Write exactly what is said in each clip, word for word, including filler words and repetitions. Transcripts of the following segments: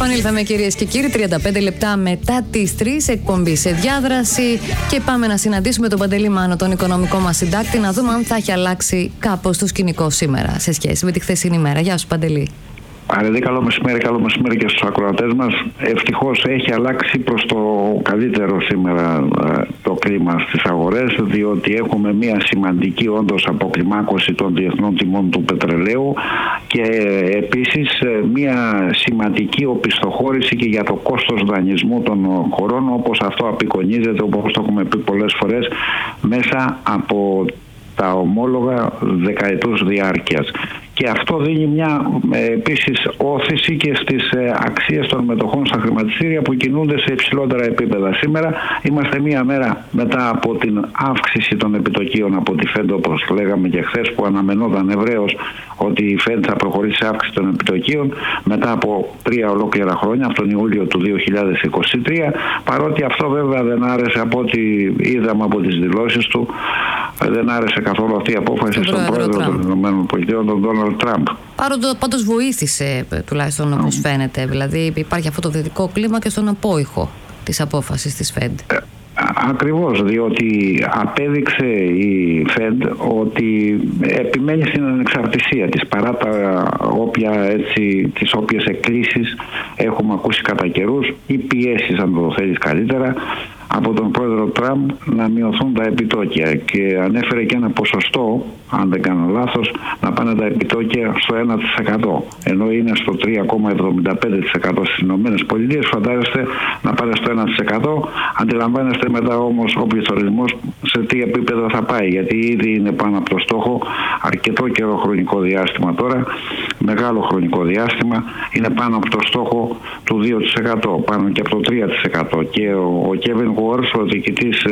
Επανήλθαμε, κυρίες και κύριοι, τριάντα πέντε λεπτά μετά τις τρεις, εκπομπή σε διάδραση, και πάμε να συναντήσουμε τον Παντελή Μάνο, τον οικονομικό μας συντάκτη, να δούμε αν θα έχει αλλάξει κάπως το σκηνικό σήμερα σε σχέση με τη χθεσινή μέρα. Γεια σου, Παντελή. Αρεδί, καλό μεσημέρι, καλό μεσημέρι και στους ακροατές μας. Ευτυχώς έχει αλλάξει προς το καλύτερο σήμερα το κλίμα στις αγορές, διότι έχουμε μια σημαντική όντως αποκλιμάκωση των διεθνών τιμών του πετρελαίου και επίσης μια σημαντική οπισθοχώρηση και για το κόστος δανεισμού των χωρών, όπως αυτό απεικονίζεται, όπως το έχουμε πει πολλές φορές, μέσα από τα ομόλογα δεκαετούς διάρκειας. Και αυτό δίνει μια ε, επίσης όθηση και στις ε, αξίες των μετοχών στα χρηματιστήρια που κινούνται σε υψηλότερα επίπεδα. Σήμερα είμαστε μία μέρα μετά από την αύξηση των επιτοκίων από τη Fed, όπως λέγαμε και χθες, που αναμενόταν ευρέως ότι η Fed θα προχωρήσει σε αύξηση των επιτοκίων μετά από τρία ολόκληρα χρόνια, από τον Ιούλιο του δύο χιλιάδες είκοσι τρία, παρότι αυτό βέβαια δεν άρεσε, από ό,τι είδαμε από τις δηλώσεις του, δεν άρεσε καθόλου αυτή η απόφαση στον πρόεδρο των ΗΠΑ, τον Ντόναλντ Τραμπ. Πάντως βοήθησε, τουλάχιστον όπως φαίνεται. Δηλαδή υπάρχει αυτό το θετικό κλίμα και στον απόϊχο της απόφασης της Fed. Ε, ακριβώς, διότι απέδειξε η Fed ότι επιμένει στην ανεξαρτησία της, παρά τα όποια, έτσι, τις όποιες εκκλήσεις έχουμε ακούσει κατά καιρούς ή πιέσεις, αν το θέλεις καλύτερα, από τον πρόεδρο Τραμπ να μειωθούν τα επιτόκια, και ανέφερε και ένα ποσοστό, αν δεν κάνω λάθος, να πάνε τα επιτόκια στο ένα τοις εκατό, ενώ είναι στο τρία κόμμα εβδομήντα πέντε τοις εκατό στις ΗΠΑ. Φαντάζεστε να πάνε στο ένα τοις εκατό. Αντιλαμβάνεστε μετά όμως ο πληθωρισμός σε τι επίπεδο θα πάει, γιατί ήδη είναι πάνω από το στόχο αρκετό καιρό χρονικό διάστημα τώρα, μεγάλο χρονικό διάστημα, είναι πάνω από το στόχο του δύο τοις εκατό, πάνω και από το τρία τοις εκατό. Και ο, ο Κέβιν Γουόρς, ο διοικητής,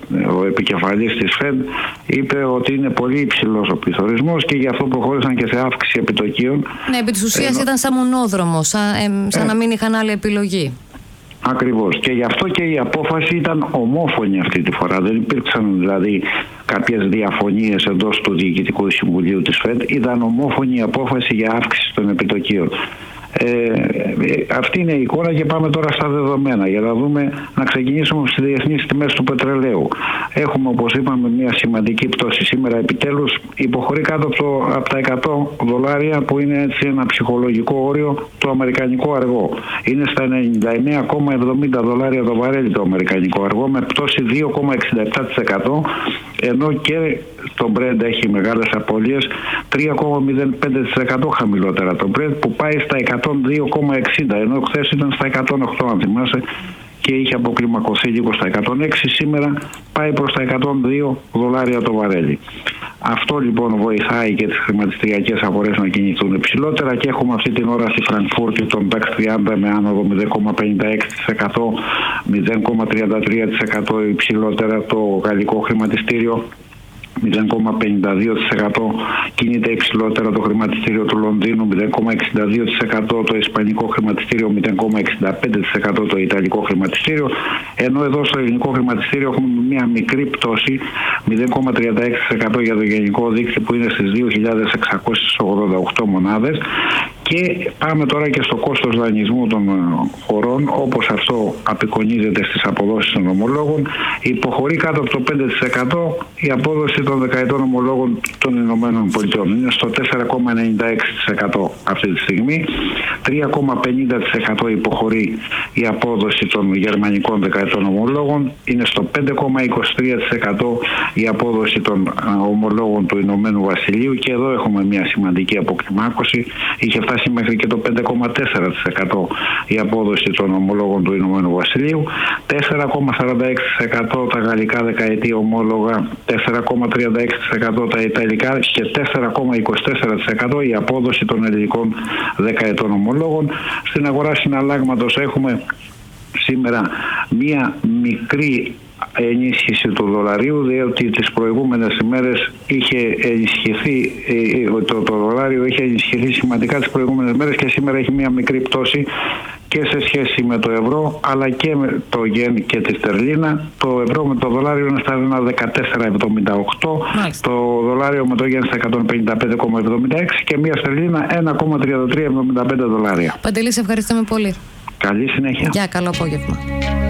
ο επικεφαλής της Fed, είπε ότι είναι πολύ υψηλός ο πληθωρισμός και γι' αυτό προχώρησαν και σε αύξηση επιτοκίων. Ναι, επί της ουσίας Ενώ... ήταν σαν μονόδρομο, σαν, ε, σαν ε... να μην είχαν άλλη επιλογή. Ακριβώς. Και γι' αυτό και η απόφαση ήταν ομόφωνη αυτή τη φορά. Δεν υπήρξαν δηλαδή κάποιες διαφωνίες εντός του Διοικητικού Συμβουλίου της Fed. Ήταν ομόφωνη η απόφαση για αύξηση των επιτοκίων. Ε, αυτή είναι η εικόνα, και πάμε τώρα στα δεδομένα για να δούμε, να ξεκινήσουμε στις διεθνείς τιμές του πετρελαίου. Έχουμε, όπως είπαμε, μια σημαντική πτώση σήμερα. Επιτέλους υποχωρεί κάτω από, το, από τα εκατό δολάρια, που είναι έτσι ένα ψυχολογικό όριο, το αμερικανικό αργό. Είναι στα ενενήντα εννέα κόμμα εβδομήντα δολάρια το βαρέλι το αμερικανικό αργό, με πτώση δύο κόμμα εξήντα επτά τοις εκατό, ενώ και το Brent έχει μεγάλες απώλειες, τρία κόμμα μηδέν πέντε τοις εκατό χαμηλότερα το Brent, που πάει στα εκατόν δύο κόμμα εξήντα, ενώ χθες ήταν στα εκατόν οκτώ, αν θυμάσαι, και είχε αποκλιμακωθεί λίγο στα εκατόν έξι. Σήμερα πάει προς τα εκατόν δύο δολάρια το βαρέλι. Αυτό λοιπόν βοηθάει και τις χρηματιστηριακές αγορές να κινηθούν υψηλότερα, και έχουμε αυτή την ώρα στη Φραγκφούρτη τον νταξ τριάντα με άνοδο μηδέν κόμμα πενήντα έξι τοις εκατό, μηδέν κόμμα τριάντα τρία τοις εκατό υψηλότερα το γαλλικό χρηματιστήριο, μηδέν κόμμα πενήντα δύο τοις εκατό κινείται υψηλότερα το χρηματιστήριο του Λονδίνου, μηδέν κόμμα εξήντα δύο τοις εκατό το ισπανικό χρηματιστήριο, μηδέν κόμμα εξήντα πέντε τοις εκατό το ιταλικό χρηματιστήριο, ενώ εδώ στο ελληνικό χρηματιστήριο έχουμε μια μικρή πτώση, μηδέν κόμμα τριάντα έξι τοις εκατό για το γενικό δίκτυο, που είναι στις δύο χιλιάδες εξακόσιες ογδόντα οκτώ μονάδες. Και πάμε τώρα και στο κόστος δανεισμού των χωρών, όπως αυτό απεικονίζεται στις αποδόσεις των ομολόγων. Υποχωρεί κάτω από το πέντε τοις εκατό η απόδοση των δεκαετών ομολόγων των Ηνωμένων Πολιτειών. Είναι στο τέσσερα κόμμα ενενήντα έξι τοις εκατό αυτή τη στιγμή. τρία κόμμα πενήντα τοις εκατό υποχωρεί η απόδοση των γερμανικών δεκαετών ομολόγων. Είναι στο πέντε κόμμα είκοσι τρία τοις εκατό η απόδοση των ομολόγων του Ηνωμένου Βασιλείου, και εδώ έχουμε μια σημαντική αποκλιμάκωση. Είχε φτάσει μέχρι και το πέντε κόμμα τέσσερα τοις εκατό η απόδοση των ομολόγων του Ηνωμένου Βασιλείου, τέσσερα κόμμα σαράντα έξι τοις εκατό τα γαλλικά δεκαετή ομόλογα, τέσσερα κόμμα τριάντα έξι τοις εκατό τα ιταλικά και τέσσερα κόμμα είκοσι τέσσερα τοις εκατό η απόδοση των ελληνικών δεκαετών ομολόγων. Στην αγορά συναλλάγματος έχουμε σήμερα μία μικρή ενίσχυση του δολαρίου, διότι τις προηγούμενες ημέρες είχε ενισχυθεί, το, το δολάριο είχε ενισχυθεί σημαντικά τις προηγούμενες μέρες, και σήμερα έχει μια μικρή πτώση και σε σχέση με το ευρώ, αλλά και με το γεν και τη στερλίνα. Το ευρώ με το δολάριο είναι στα ένα δεκατέσσερα εβδομήντα οκτώ, το δολάριο με το γεν στα εκατόν πενήντα πέντε κόμμα εβδομήντα έξι και μια στερλίνα ένα κόμμα τριάντα τρία εβδομήντα πέντε δολάρια. Παντελή, σε ευχαριστούμε πολύ. Καλή συνέχεια. Γεια, καλό απόγευμα.